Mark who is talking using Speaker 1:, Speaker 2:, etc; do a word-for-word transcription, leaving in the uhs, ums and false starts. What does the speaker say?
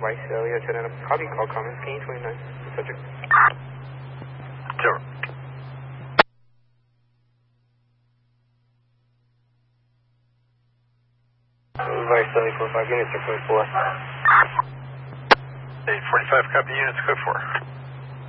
Speaker 1: Vice, uh, Leo ten, copy, call comments, P twenty-nine, subject.
Speaker 2: Sure.
Speaker 1: Vice, uh, eight forty-five, units are code four.
Speaker 2: eight forty-five, copy, units code four.